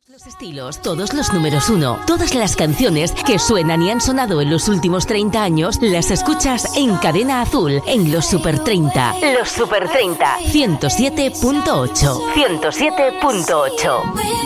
Los estilos, todos los números uno, todas las canciones que suenan y han sonado en los últimos 30 años, las escuchas en Cadena Azul, en los Super 30. Los Super 30, 107.8. 107.8.